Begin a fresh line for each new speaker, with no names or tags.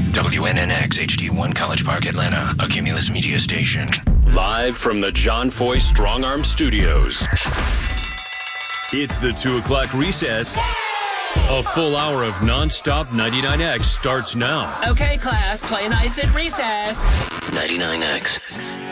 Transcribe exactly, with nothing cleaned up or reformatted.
W N N X H D one College Park, Atlanta, a Cumulus Media station.
Live from the John Foy Strong Arm Studios. It's the two o'clock recess. A full hour of nonstop ninety-nine X starts now.
Okay, class, play nice at recess.
ninety-nine X.